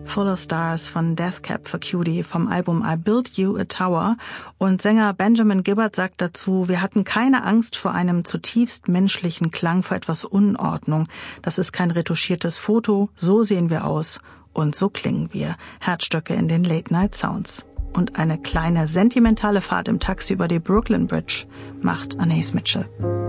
Full of Stars von Death Cab for Cutie vom Album I Built You a Tower. Und Sänger Benjamin Gibbard sagt dazu, wir hatten keine Angst vor einem zutiefst menschlichen Klang, vor etwas Unordnung. Das ist kein retuschiertes Foto, so sehen wir aus und so klingen wir. Herzstöcke in den Late Night Sounds. Und eine kleine sentimentale Fahrt im Taxi über die Brooklyn Bridge macht Anais Mitchell.